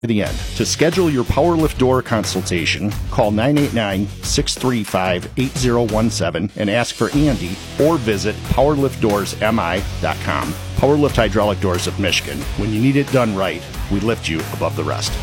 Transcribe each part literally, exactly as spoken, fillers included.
the end. To schedule your PowerLift door consultation, call nine eight nine, six three five, eight zero one seven and ask for Andy, or visit powerlift doors m i dot com. PowerLift Hydraulic Doors of Michigan. When you need it done right, we lift you above the rest.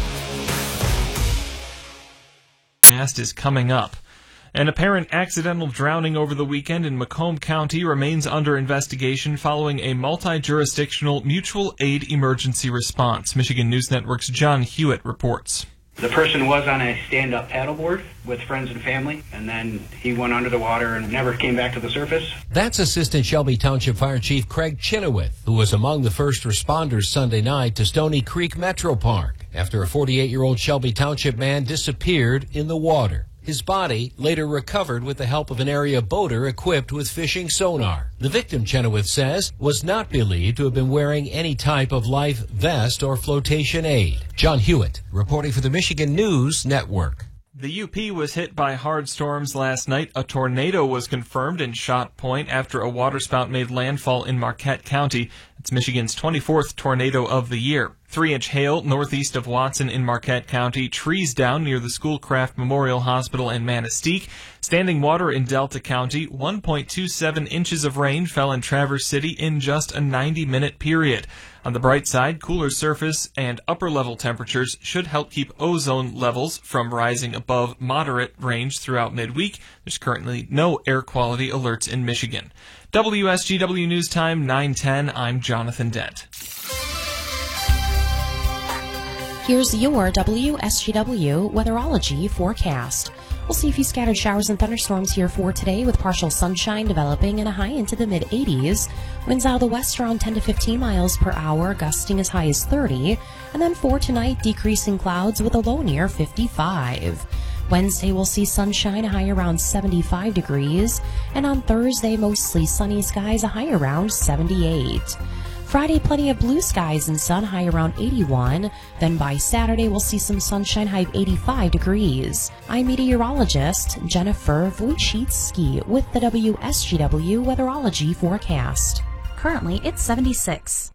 Nast is coming up. An apparent accidental drowning over the weekend in Macomb County remains under investigation following a multi-jurisdictional mutual aid emergency response. Michigan News Network's John Hewitt reports. The person was on a stand-up paddleboard with friends and family, and then he went under the water and never came back to the surface. That's Assistant Shelby Township Fire Chief Craig Chenoweth, who was among the first responders Sunday night to Stony Creek Metro Park after a forty-eight-year-old Shelby Township man disappeared in the water. His body later recovered with the help of an area boater equipped with fishing sonar. The victim, Chenoweth says, was not believed to have been wearing any type of life vest or flotation aid. John Hewitt, reporting for the Michigan News Network. The U P was hit by hard storms last night. A tornado was confirmed in Shot Point after a waterspout made landfall in Marquette County. It's Michigan's twenty-fourth tornado of the year. Three-inch hail northeast of Watson in Marquette County. Trees down near the Schoolcraft Memorial Hospital in Manistee. Standing water in Delta County. one point two seven inches of rain fell in Traverse City in just a ninety-minute period. On the bright side, cooler surface and upper-level temperatures should help keep ozone levels from rising above moderate range throughout midweek. There's currently no air quality alerts in Michigan. W S G W News Time, nine ten. I'm Jonathan Dent. Here's your W S G W weatherology forecast. We'll see a few scattered showers and thunderstorms here for today, with partial sunshine developing and a high into the mid eighties. Winds out of the west around ten to fifteen miles per hour, gusting as high as thirty. And then for tonight, decreasing clouds with a low near fifty-five. Wednesday, we'll see sunshine, a high around seventy-five degrees. And on Thursday, mostly sunny skies, a high around seventy-eight. Friday, plenty of blue skies and sun, high around eighty-one. Then by Saturday, we'll see some sunshine, high of eighty-five degrees. I'm meteorologist Jennifer Wojcicki with the W S G W weatherology forecast. Currently, it's seventy-six.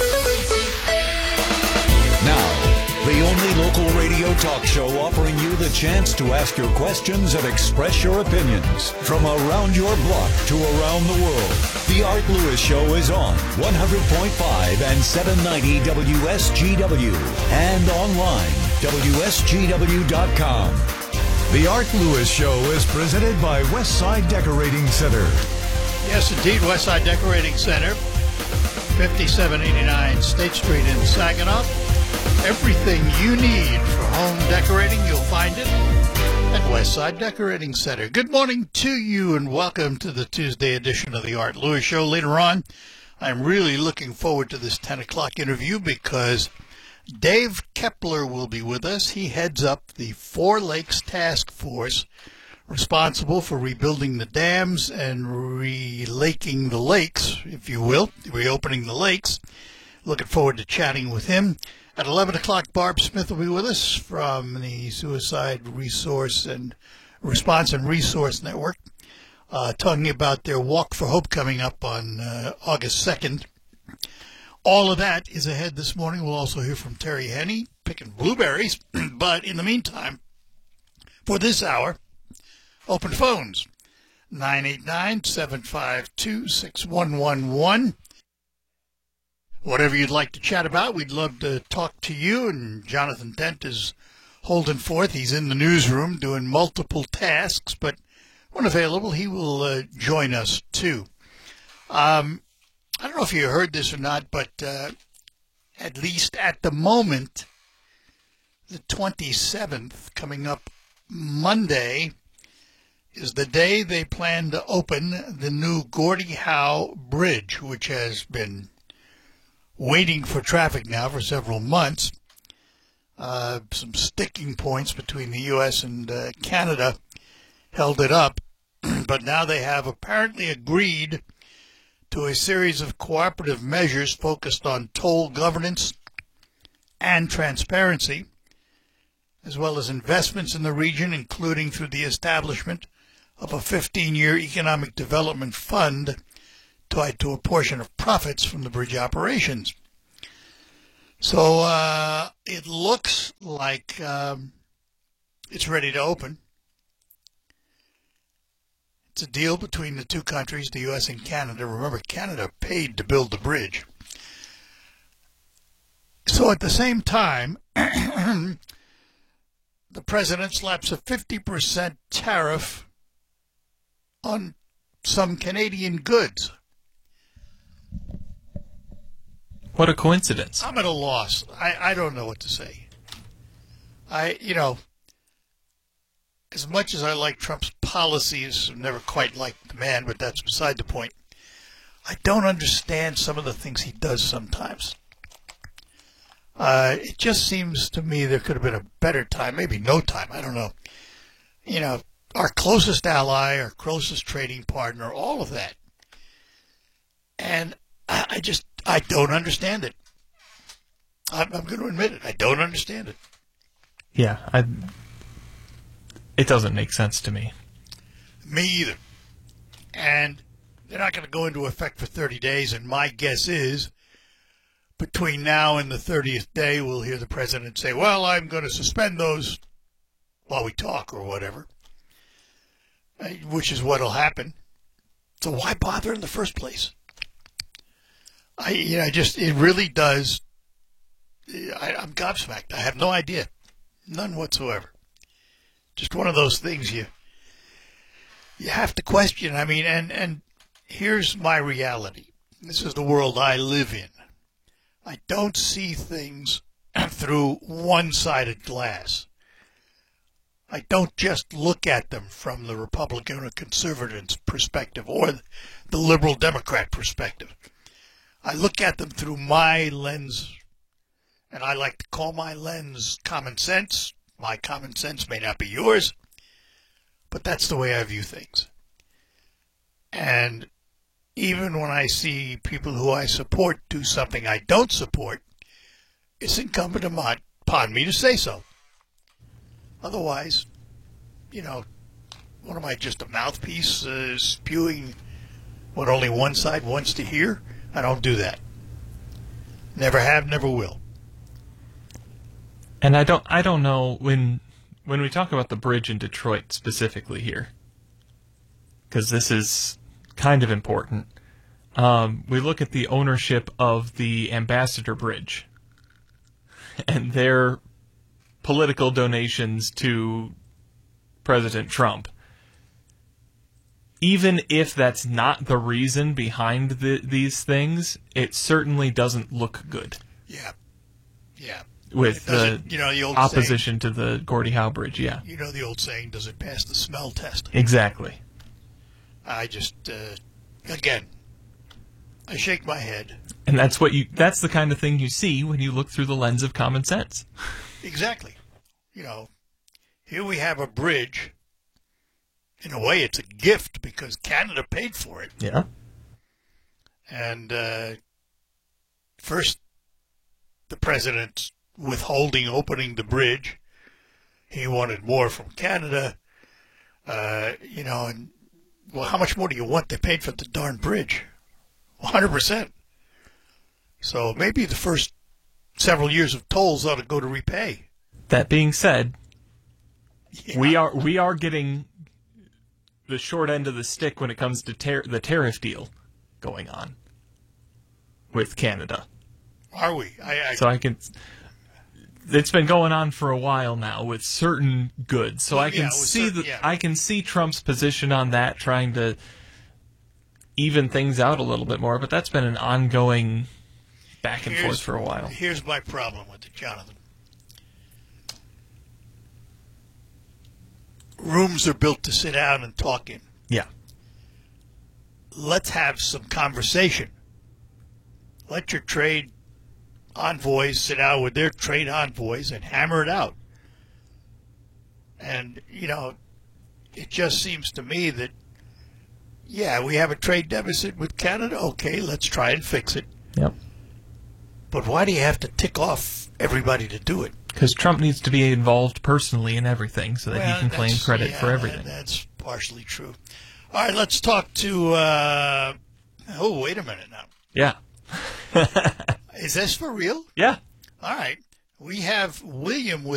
Now, the only local radio talk show offering you the chance to ask your questions and express your opinions. From around your block to around the world, The Art Lewis Show is on one hundred point five and seven ninety W S G W and online, W S G W dot com. The Art Lewis Show is presented by Westside Decorating Center. Yes, indeed, Westside Decorating Center, fifty-seven eighty-nine State Street in Saginaw. Everything you need for home decorating, you'll find it at Westside Decorating Center. Good morning to you and welcome to the Tuesday edition of the Art Lewis Show. Later on, I'm really looking forward to this ten o'clock interview because Dave Kepler will be with us. He heads up the Four Lakes Task Force, responsible for rebuilding the dams and re-laking the lakes, if you will, reopening the lakes. Looking forward to chatting with him. At eleven o'clock, Barb Smith will be with us from the Suicide Resource and Response and Resource Network, uh, talking about their Walk for Hope coming up on uh, August second. All of that is ahead this morning. We'll also hear from Terry Henney, picking blueberries. But in the meantime, for this hour, open phones, nine eight nine, seven five two, six one one one. Whatever you'd like to chat about, we'd love to talk to you. And Jonathan Dent is holding forth. He's in the newsroom doing multiple tasks, but when available, he will uh, join us too. Um, I don't know if you heard this or not, but uh, at least at the moment, the twenty-seventh, coming up Monday, is the day they plan to open the new Gordie Howe Bridge, which has been waiting for traffic now for several months. Uh, some sticking points between the U S and uh, Canada held it up, but now they have apparently agreed to a series of cooperative measures focused on toll governance and transparency, as well as investments in the region, including through the establishment of a fifteen-year economic development fund tied to a portion of profits from the bridge operations. So uh, it looks like um, it's ready to open. It's a deal between the two countries, the U S and Canada. Remember, Canada paid to build the bridge. So at the same time, the president slaps a fifty percent tariff on some Canadian goods. What a coincidence. I'm at a loss. I, I don't know what to say. I, you know, as much as I like Trump's policies, I've never quite liked the man, but that's beside the point. I don't understand some of the things he does sometimes. Uh, it just seems to me there could have been a better time, maybe no time, I don't know. You know, our closest ally, our closest trading partner, all of that. And I, I just, I don't understand it. I'm, I'm going to admit it. I don't understand it. Yeah, I, it doesn't make sense to me. Me either. And they're not going to go into effect for thirty days, and my guess is between now and the thirtieth day, we'll hear the president say, well, I'm going to suspend those while we talk or whatever, which is what will happen. So why bother in the first place? I, you know, just, it really does. I, I'm gobsmacked. I have no idea. None whatsoever. Just one of those things you, you have to question. I mean, and, and here's my reality. This is the world I live in. I don't see things through one-sided glass. I don't just look at them from the Republican or conservative perspective or the liberal Democrat perspective. I look at them through my lens, and I like to call my lens common sense. My common sense may not be yours, but that's the way I view things. And even when I see people who I support do something I don't support, it's incumbent upon me to say so. Otherwise, you know, what am I, just a mouthpiece uh, spewing what only one side wants to hear? I don't do that. Never have, never will. And I don't I don't know when when we talk about the bridge in Detroit specifically here, because this is kind of important. Um, we look at the ownership of the Ambassador Bridge and their political donations to President Trump. Even if that's not the reason behind the, these things, it certainly doesn't look good. Yeah. Yeah. With the, you know, the old opposition saying, to the Gordie Howe Bridge, yeah. You know the old saying, does it pass the smell test? Exactly. I just, uh, again, I shake my head. And that's what you that's the kind of thing you see when you look through the lens of common sense. Exactly. You know, here we have a bridge. In a way, it's a gift because Canada paid for it. Yeah. And uh, first, the president's withholding opening the bridge. He wanted more from Canada. Uh, you know, and, well, how much more do you want? They paid for the darn bridge. one hundred percent. So maybe the first several years of tolls ought to go to repay. That being said, yeah. we are we are getting the short end of the stick when it comes to tar- the tariff deal going on with Canada. Are we? I, I, so I can. It's been going on for a while now with certain goods, so well, I can yeah, see certain, the yeah. I can see Trump's position on that, trying to even things out a little bit more. But that's been an ongoing back and here's, forth for a while. Here's my problem with it, Jonathan. Rooms are built to sit down and talk in. Yeah. Let's have some conversation. Let your trade envoys sit down with their trade envoys and hammer it out. And, you know, it just seems to me that, yeah, we have a trade deficit with Canada. Okay, let's try and fix it. Yep. But why do you have to tick off everybody to do it? Because Trump needs to be involved personally in everything so that well, he can claim credit yeah, for everything. That, that's partially true. All right, let's talk to, uh, oh, wait a minute now. Yeah. Is this for real? Yeah. All right. We have William with